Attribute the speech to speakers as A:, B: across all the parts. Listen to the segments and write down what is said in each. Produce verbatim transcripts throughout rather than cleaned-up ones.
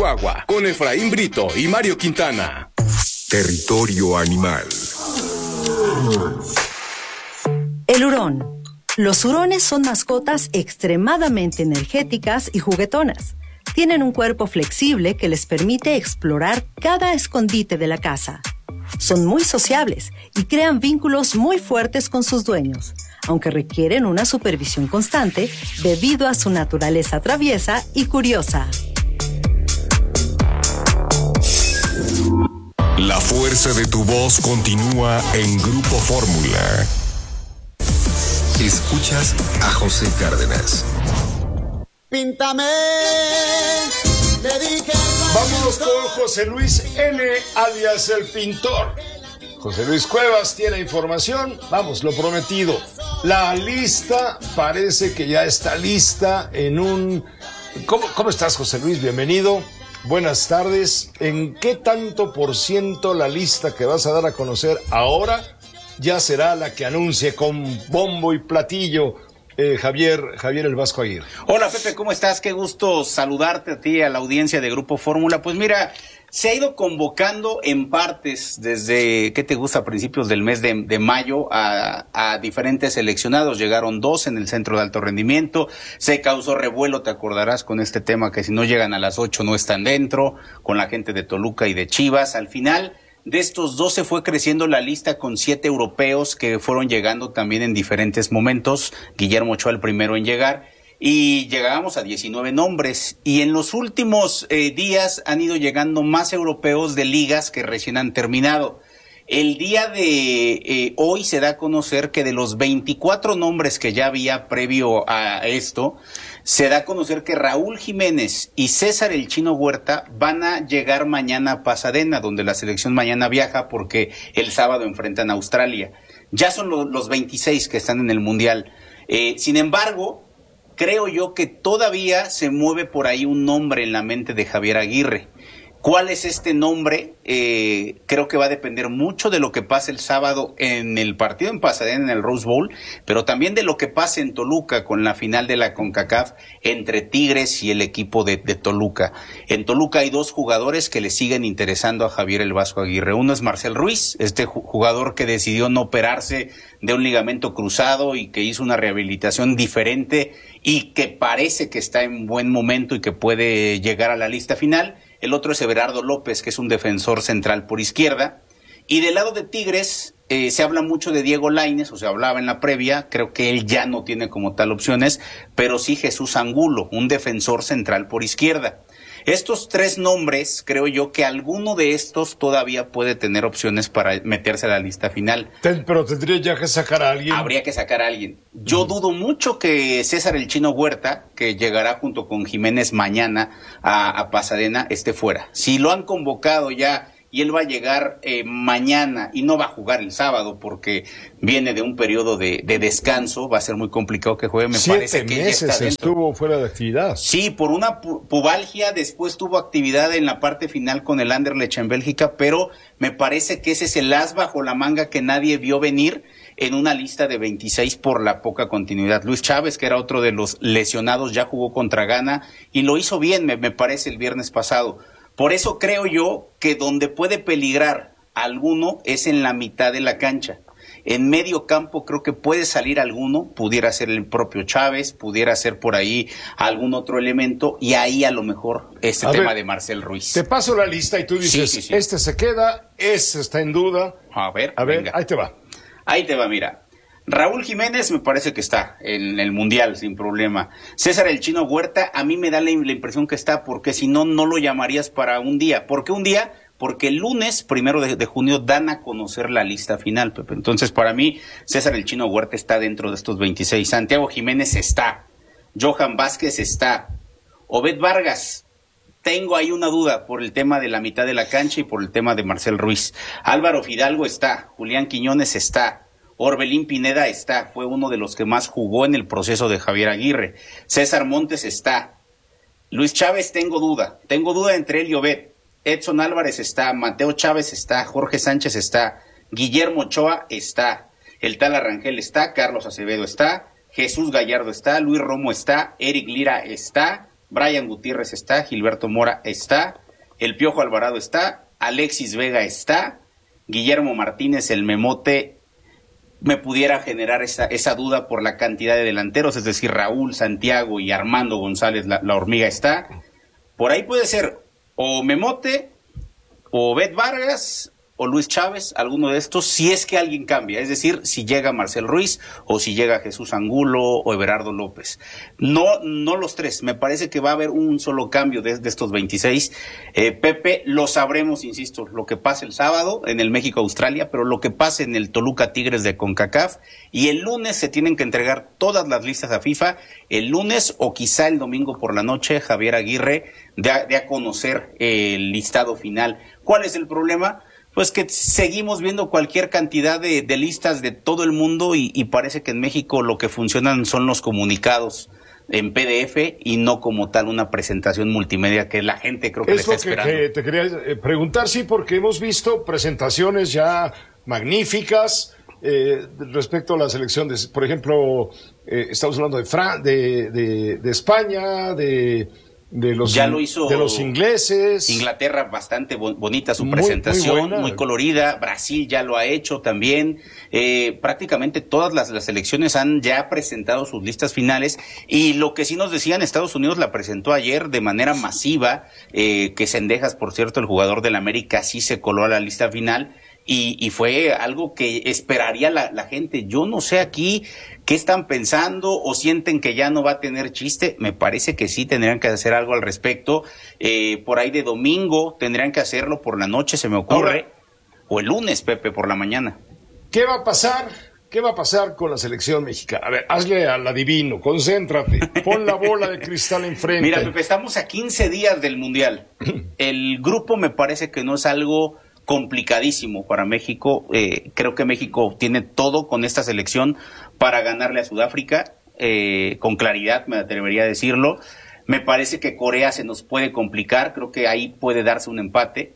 A: Chihuahua, con Efraín Brito y Mario Quintana.
B: Territorio animal.
C: El hurón. Los hurones son mascotas extremadamente energéticas y juguetonas. Tienen un cuerpo flexible que les permite explorar cada escondite de la casa. Son muy sociables y crean vínculos muy fuertes con sus dueños, aunque requieren una supervisión constante debido a su naturaleza traviesa y curiosa.
B: La fuerza de tu voz continúa en Grupo Fórmula. Escuchas a José Cárdenas.
D: Píntame, le dije.
E: Vámonos con José Luis N., alias el pintor. José Luis Cuevas tiene información. Vamos, lo prometido. La lista parece que ya está lista en un... ¿Cómo, cómo estás, José Luis? Bienvenido. Buenas tardes. ¿En qué tanto por ciento la lista que vas a dar a conocer ahora ya será la que anuncie con bombo y platillo eh, Javier, Javier el Vasco Aguirre?
F: Hola, Pepe, ¿cómo estás? Qué gusto saludarte a ti, a la audiencia de Grupo Fórmula. Pues mira, se ha ido convocando en partes desde, ¿qué te gusta? A principios del mes de, de mayo a, a diferentes seleccionados. Llegaron dos en el centro de alto rendimiento. Se causó revuelo, te acordarás, con este tema que si no llegan a las ocho no están dentro, con la gente de Toluca y de Chivas. Al final de estos doce fue creciendo la lista con siete europeos que fueron llegando también en diferentes momentos. Guillermo Ochoa el primero en llegar. Y llegábamos a diecinueve nombres, y en los últimos eh, días han ido llegando más europeos de ligas que recién han terminado. El día de eh, hoy se da a conocer que de los veinticuatro nombres que ya había previo a esto, se da a conocer que Raúl Jiménez y César el Chino Huerta van a llegar mañana a Pasadena, donde la selección mañana viaja porque el sábado enfrentan a Australia. Ya son lo, los veintiséis que están en el Mundial. Eh, sin embargo, creo yo que todavía se mueve por ahí un nombre en la mente de Javier Aguirre. ¿Cuál es este nombre? Eh, creo que va a depender mucho de lo que pase el sábado en el partido en Pasadena, en el Rose Bowl, pero también de lo que pase en Toluca con la final de la CONCACAF entre Tigres y el equipo de, de Toluca. En Toluca hay dos jugadores que le siguen interesando a Javier el Vasco Aguirre. Uno es Marcel Ruiz, este jugador que decidió no operarse de un ligamento cruzado y que hizo una rehabilitación diferente y que parece que está en buen momento y que puede llegar a la lista final. El otro es Everardo López, que es un defensor central por izquierda. Y del lado de Tigres, eh, se habla mucho de Diego Lainez, o se hablaba en la previa, creo que él ya no tiene como tal opciones, pero sí Jesús Angulo, un defensor central por izquierda. Estos tres nombres, creo yo que alguno de estos todavía puede tener opciones para meterse a la lista final.
E: Ten, pero tendría ya que sacar a alguien.
F: Habría que sacar a alguien. Yo uh-huh. dudo mucho que César el Chino Huerta, que llegará junto con Jiménez mañana a, a Pasadena, esté fuera. Si lo han convocado ya y él va a llegar eh, mañana y no va a jugar el sábado porque viene de un periodo de, de descanso, va a ser muy complicado que juegue. Me
E: Siete
F: parece que
E: meses
F: ya está dentro.
E: Estuvo fuera de actividad.
F: Sí, por una pu- pubalgia, después tuvo actividad en la parte final con el Anderlecht en Bélgica, pero me parece que ese es el as bajo la manga que nadie vio venir en una lista de veintiséis por la poca continuidad. Luis Chávez, que era otro de los lesionados, ya jugó contra Ghana y lo hizo bien, me, me parece, el viernes pasado. Por eso creo yo que donde puede peligrar alguno es en la mitad de la cancha. En medio campo creo que puede salir alguno, pudiera ser el propio Chávez, pudiera ser por ahí algún otro elemento, y ahí a lo mejor este
E: a
F: tema
E: ver,
F: de Marcel Ruiz.
E: Te paso la lista y tú dices,
F: sí, sí, sí.
E: este se queda, ese está en duda.
F: A ver,
E: a ver,
F: venga.
E: ahí te va.
F: Ahí te va, mira. Raúl Jiménez me parece que está en el Mundial sin problema. César el Chino Huerta, a mí me da la, la impresión que está, porque si no, no lo llamarías para un día. ¿Por qué un día? Porque el lunes, primero de, de junio, dan a conocer la lista final, Pepe. Entonces, para mí, César el Chino Huerta está dentro de estos veintiséis. Santiago Jiménez está. Johan Vázquez está. Obed Vargas, tengo ahí una duda por el tema de la mitad de la cancha y por el tema de Marcel Ruiz. Álvaro Fidalgo está. Julián Quiñones está. Orbelín Pineda está, fue uno de los que más jugó en el proceso de Javier Aguirre. César Montes está. Luis Chávez tengo duda, tengo duda entre él y Obed. Edson Álvarez está, Mateo Chávez está, Jorge Sánchez está, Guillermo Ochoa está, el Tala Rangel está, Carlos Acevedo está, Jesús Gallardo está, Luis Romo está, Eric Lira está, Brian Gutiérrez está, Gilberto Mora está, el Piojo Alvarado está, Alexis Vega está, Guillermo Martínez, el Memote, me pudiera generar esa, esa duda por la cantidad de delanteros, es decir, Raúl, Santiago y Armando González, la, la hormiga está. Por ahí puede ser o Memote, o Bet Vargas, o Luis Chávez, alguno de estos, si es que alguien cambia, es decir, si llega Marcel Ruiz, o si llega Jesús Angulo, o Everardo López. No, no los tres, me parece que va a haber un solo cambio de, de estos veintiséis. Eh, Pepe, lo sabremos, insisto, lo que pase el sábado en el México-Australia, pero lo que pase en el Toluca Tigres de CONCACAF, y el lunes se tienen que entregar todas las listas a FIFA, el lunes o quizá el domingo por la noche, Javier Aguirre, de a, de a conocer el listado final. ¿Cuál es el problema? Pues que seguimos viendo cualquier cantidad de, de listas de todo el mundo y, y parece que en México lo que funcionan son los comunicados en P D F y no como tal una presentación multimedia que la gente creo que le está esperando. Es lo que, que te
E: quería preguntar, sí, porque hemos visto presentaciones ya magníficas eh, respecto a la selección de, por ejemplo, eh, estamos hablando de, Fran de, de, de España, de... De los,
F: ya lo hizo
E: de los ingleses.
F: Inglaterra, bastante bo bonita su presentación, muy, muy colorida. Brasil ya lo ha hecho también. Eh, prácticamente todas las, las selecciones han ya presentado sus listas finales. Y lo que sí nos decían, Estados Unidos la presentó ayer de manera masiva. Eh, que Cendejas, por cierto, el jugador del América, sí se coló a la lista final. Y, y fue algo que esperaría la, la gente. Yo no sé aquí qué están pensando o sienten que ya no va a tener chiste. Me parece que sí tendrían que hacer algo al respecto. Eh, por ahí de domingo tendrían que hacerlo por la noche, se me ocurre. Ahora, o el lunes, Pepe, por la mañana.
E: ¿Qué va a pasar? ¿Qué va a pasar con la selección mexicana? A ver, hazle al adivino, concéntrate, pon la bola de cristal enfrente.
F: Mira, Pepe, estamos a quince días del Mundial. El grupo me parece que no es algo complicadísimo para México. Eh, creo que México tiene todo con esta selección para ganarle a Sudáfrica, eh, con claridad me atrevería a decirlo. Me parece que Corea se nos puede complicar, creo que ahí puede darse un empate.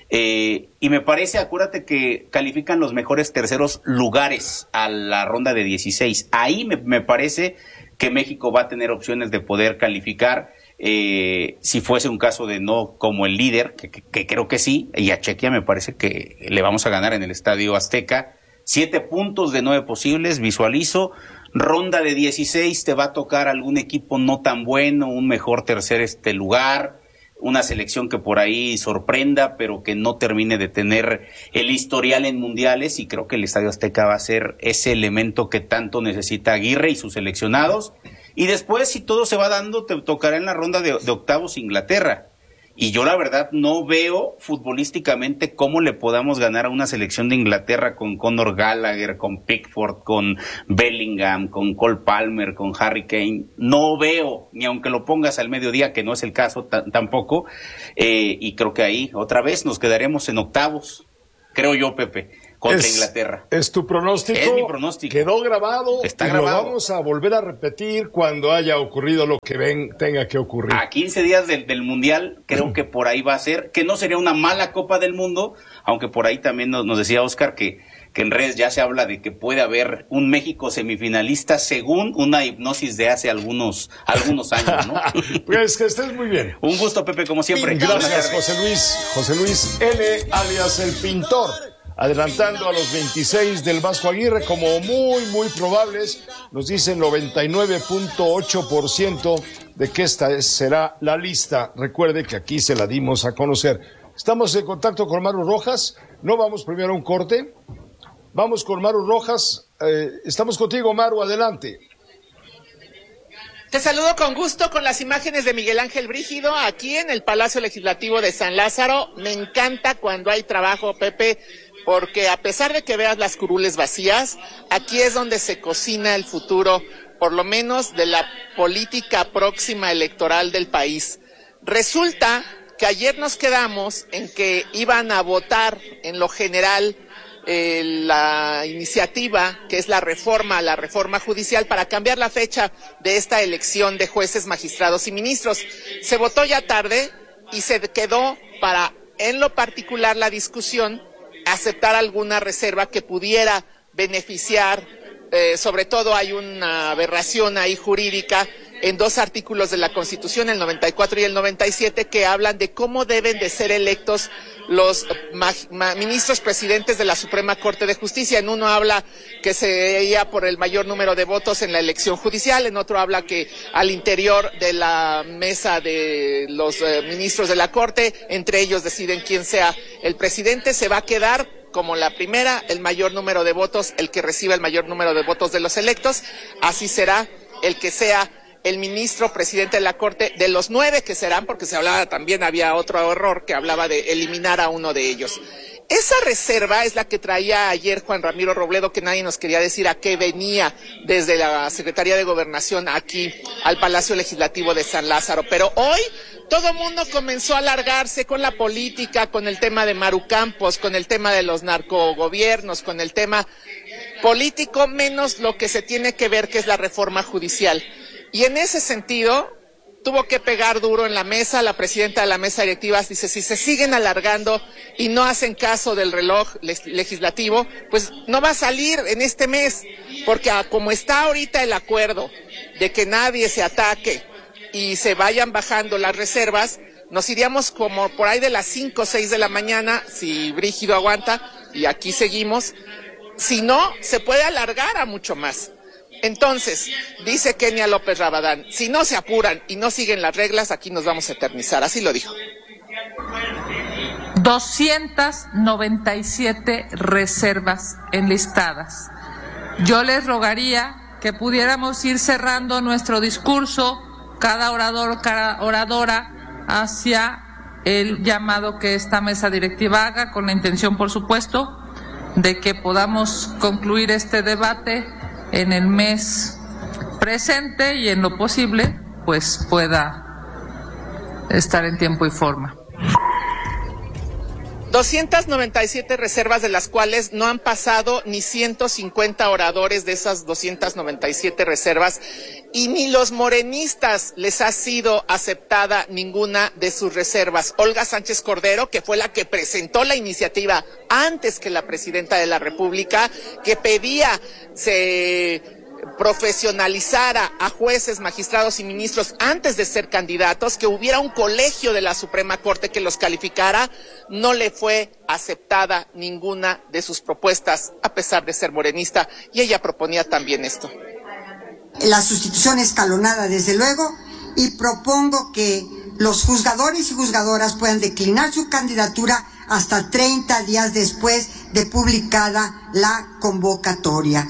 F: Eh, y me parece, acuérdate que califican los mejores terceros lugares a la ronda de dieciséis. Ahí me, me parece que México va a tener opciones de poder calificar. Eh, si fuese un caso de no como el líder, que, que, que creo que sí, y a Chequia me parece que le vamos a ganar en el Estadio Azteca. Siete puntos de nueve posibles, visualizo. Ronda de dieciséis, te va a tocar algún equipo no tan bueno, un mejor tercer este lugar, una selección que por ahí sorprenda, pero que no termine de tener el historial en mundiales, y creo que el Estadio Azteca va a ser ese elemento que tanto necesita Aguirre y sus seleccionados. Y después, si todo se va dando, te tocará en la ronda de, de octavos Inglaterra. Y yo la verdad no veo futbolísticamente cómo le podamos ganar a una selección de Inglaterra con Conor Gallagher, con Pickford, con Bellingham, con Cole Palmer, con Harry Kane. No veo, ni aunque lo pongas al mediodía, que no es el caso tampoco. Eh, y creo que ahí otra vez nos quedaremos en octavos, creo yo, Pepe. Contra es, Inglaterra.
E: ¿Es tu pronóstico?
F: Es mi pronóstico.
E: Quedó grabado.
F: Está
E: y
F: grabado.
E: Lo vamos a volver a repetir cuando haya ocurrido lo que ven, tenga que ocurrir.
F: A quince días del, del Mundial, creo que por ahí va a ser, que no sería una mala Copa del Mundo, aunque por ahí también nos, nos decía Oscar que, que en redes ya se habla de que puede haber un México semifinalista según una hipnosis de hace algunos, algunos años, ¿no?
E: Pues que estés muy bien.
F: Un gusto, Pepe, como siempre.
E: Gracias, José Luis. José Luis N, alias El Pintor. Adelantando a los veintiséis del Vasco Aguirre como muy, muy probables, nos dicen noventa y nueve punto ocho por ciento de que esta es, será la lista. Recuerde que aquí se la dimos a conocer. Estamos en contacto con Maru Rojas. No vamos primero a un corte. Vamos con Maru Rojas. Eh, estamos contigo, Maru, adelante.
G: Te saludo con gusto con las imágenes de Miguel Ángel Brígido aquí en el Palacio Legislativo de San Lázaro. Me encanta cuando hay trabajo, Pepe, porque a pesar de que veas las curules vacías, aquí es donde se cocina el futuro, por lo menos de la política próxima electoral del país. Resulta que ayer nos quedamos en que iban a votar en lo general eh, la iniciativa, que es la reforma, la reforma judicial, para cambiar la fecha de esta elección de jueces, magistrados y ministros. Se votó ya tarde y se quedó para, en lo particular, la discusión, aceptar alguna reserva que pudiera beneficiar, eh, sobre todo hay una aberración ahí jurídica en dos artículos de la Constitución, el noventa y cuatro y el noventa y siete, que hablan de cómo deben de ser electos los ministros presidentes de la Suprema Corte de Justicia. En uno habla que se veía por el mayor número de votos en la elección judicial, en otro habla que al interior de la mesa de los eh, ministros de la Corte, entre ellos deciden quién sea el presidente. Se va a quedar como la primera, el mayor número de votos, el que reciba el mayor número de votos de los electos. Así será el que sea el ministro presidente de la Corte, de los nueve que serán, porque se hablaba también, había otro error que hablaba de eliminar a uno de ellos. Esa reserva es la que traía ayer Juan Ramiro Robledo, que nadie nos quería decir a qué venía desde la Secretaría de Gobernación aquí al Palacio Legislativo de San Lázaro. Pero hoy todo el mundo comenzó a alargarse con la política, con el tema de Maru Campos, con el tema de los narcogobiernos, con el tema político, menos lo que se tiene que ver, que es la reforma judicial. Y en ese sentido, tuvo que pegar duro en la mesa. La presidenta de la mesa directiva dice, si se siguen alargando y no hacen caso del reloj legislativo, pues no va a salir en este mes, porque como está ahorita el acuerdo de que nadie se ataque y se vayan bajando las reservas, nos iríamos como por ahí de las cinco o seis de la mañana, si Brígido aguanta, y aquí seguimos. Si no, se puede alargar a mucho más. Entonces, dice Kenia López Rabadán, si no se apuran y no siguen las reglas, aquí nos vamos a eternizar. Así lo dijo.
H: doscientas noventa y siete reservas enlistadas. Yo les rogaría que pudiéramos ir cerrando nuestro discurso, cada orador, cada oradora, hacia el llamado que esta mesa directiva haga, con la intención, por supuesto, de que podamos concluir este debate en el mes presente y en lo posible, pues pueda estar en tiempo y forma.
G: doscientas noventa y siete reservas, de las cuales no han pasado ni ciento cincuenta oradores de esas doscientas noventa y siete reservas, y ni los morenistas les ha sido aceptada ninguna de sus reservas. Olga Sánchez Cordero, que fue la que presentó la iniciativa antes que la presidenta de la República, que pedía se profesionalizara a jueces, magistrados y ministros antes de ser candidatos, que hubiera un colegio de la Suprema Corte que los calificara, no le fue aceptada ninguna de sus propuestas, a pesar de ser morenista, y ella proponía también esto.
I: La sustitución escalonada, desde luego, y propongo que los juzgadores y juzgadoras puedan declinar su candidatura hasta treinta días después de publicada la convocatoria.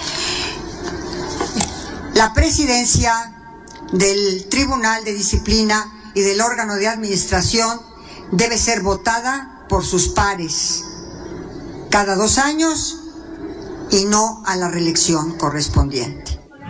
I: La presidencia del Tribunal de Disciplina y del órgano de administración debe ser votada por sus pares cada dos años y no a la reelección correspondiente.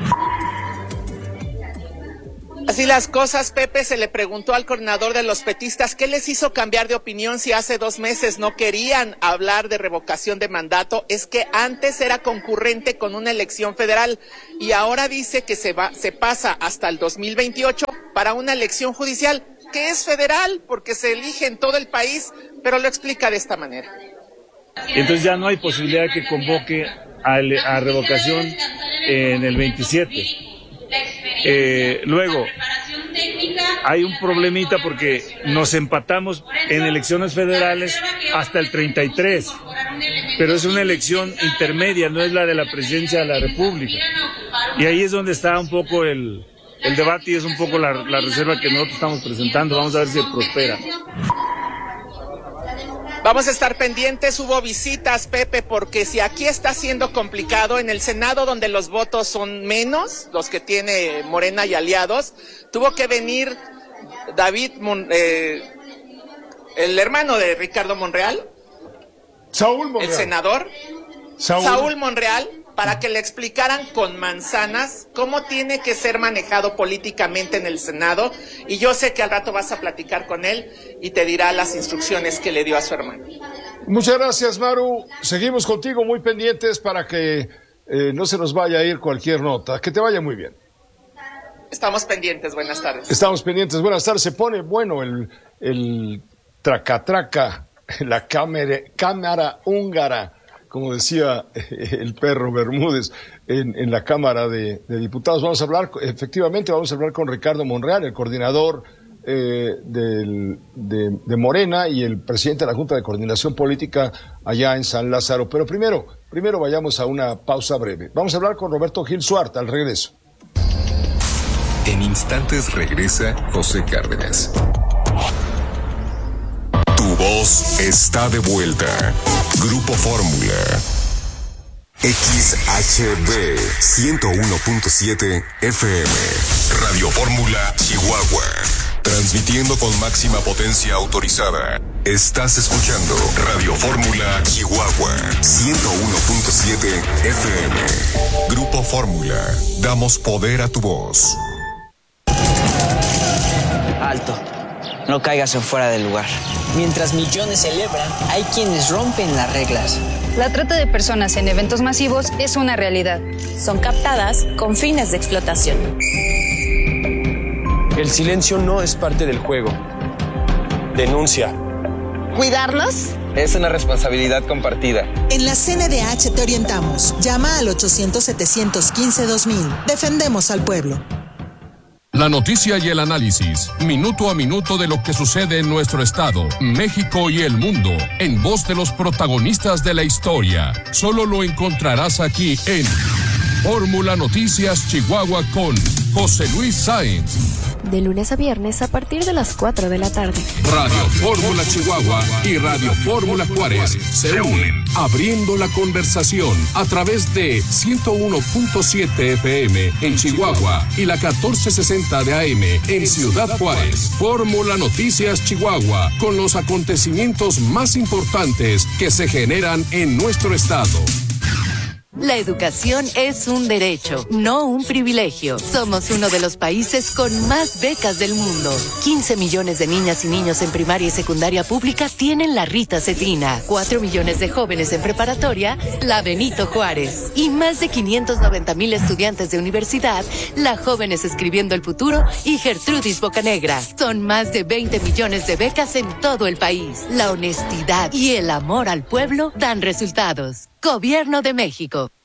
G: Así las cosas, Pepe. Se le preguntó al coordinador de los petistas qué les hizo cambiar de opinión si hace dos meses no querían hablar de revocación de mandato. Es que antes era concurrente con una elección federal y ahora dice que se va, se pasa hasta el dos mil veintiocho para una elección judicial que es federal porque se elige en todo el país, pero lo explica de esta manera.
J: Entonces ya no hay posibilidad de que convoque a, a revocación en el veintisiete. Eh, luego, hay un problemita porque nos empatamos en elecciones federales hasta el treinta y tres, pero es una elección intermedia, no es la de la presidencia de la República. Y ahí es donde está un poco el, el debate y es un poco la, la reserva que nosotros estamos presentando. Vamos a ver si prospera.
G: Vamos a estar pendientes. Hubo visitas, Pepe, porque si aquí está siendo complicado, en el Senado, donde los votos son menos, los que tiene Morena y aliados, tuvo que venir David, Mon, eh, el hermano de Ricardo Monreal,
E: Saúl Monreal,
G: el senador,
E: Saúl,
G: Saúl Monreal, para que le explicaran con manzanas cómo tiene que ser manejado políticamente en el Senado. Y yo sé que al rato vas a platicar con él y te dirá las instrucciones que le dio a su hermano.
E: Muchas gracias, Maru. Seguimos contigo muy pendientes para que eh, no se nos vaya a ir cualquier nota. Que te vaya muy bien.
G: Estamos pendientes. Buenas tardes.
E: Estamos pendientes. Buenas tardes. Se pone bueno el, el traca-traca, la cámara, cámara húngara como decía el perro Bermúdez, en, en la Cámara de, de Diputados. Vamos a hablar, efectivamente, vamos a hablar con Ricardo Monreal, el coordinador eh, del, de, de Morena y el presidente de la Junta de Coordinación Política allá en San Lázaro. Pero primero, primero vayamos a una pausa breve. Vamos a hablar con Roberto Gil Suart al regreso.
B: En instantes regresa José Cárdenas. Tu voz está de vuelta. Grupo Fórmula. X H B ciento uno punto siete F M. Radio Fórmula Chihuahua. Transmitiendo con máxima potencia autorizada. Estás escuchando Radio Fórmula Chihuahua ciento uno punto siete F M. Grupo Fórmula. Damos poder a tu voz.
K: Alto. No caigas en fuera del lugar. Mientras millones celebran, hay quienes rompen las reglas.
L: La trata de personas en eventos masivos es una realidad.
M: Son captadas con fines de explotación.
N: El silencio no es parte del juego. Denuncia.
M: ¿Cuidarnos?
N: Es una responsabilidad compartida.
O: En la C N D H te orientamos. Llama al ochocientos, setecientos quince, dos mil. Defendemos al pueblo.
P: La noticia y el análisis, minuto a minuto de lo que sucede en nuestro estado, México y el mundo, en voz de los protagonistas de la historia. Solo lo encontrarás aquí en Fórmula Noticias Chihuahua con José Luis Sáenz.
Q: De lunes a viernes a partir de las cuatro de la tarde.
P: Radio Fórmula Chihuahua y Radio Fórmula Juárez se unen, abriendo la conversación a través de ciento uno punto siete F M en Chihuahua y la catorce sesenta de A M en Ciudad Juárez. Fórmula Noticias Chihuahua, con los acontecimientos más importantes que se generan en nuestro estado.
R: La educación es un derecho, no un privilegio. Somos uno de los países con más becas del mundo. quince millones de niñas y niños en primaria y secundaria pública tienen la Rita Cetina. cuatro millones de jóvenes en preparatoria, la Benito Juárez. Y más de quinientos noventa mil estudiantes de universidad, la Jóvenes Escribiendo el Futuro y Gertrudis Bocanegra. Son más de veinte millones de becas en todo el país. La honestidad y el amor al pueblo dan resultados. Gobierno de México.